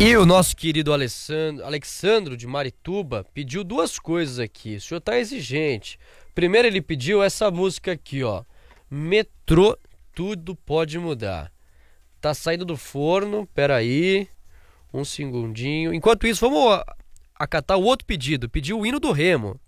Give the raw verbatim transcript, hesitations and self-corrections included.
E o nosso querido Alessandro, Alexandro de Marituba pediu duas coisas aqui. O senhor tá exigente. Primeiro ele pediu essa música aqui, ó. Metrô, tudo pode mudar. Tá saindo do forno, peraí. Um segundinho. Enquanto isso, vamos acatar o outro pedido. Pediu o hino do Remo.